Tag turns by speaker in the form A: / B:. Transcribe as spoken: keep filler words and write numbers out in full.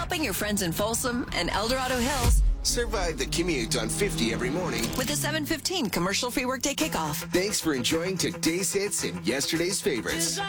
A: helping your friends in Folsom and El Dorado Hills
B: Survive the commute on fifty every morning.
A: with the seven fifteen commercial-free workday kickoff.
B: Thanks for enjoying today's hits and yesterday's favorites.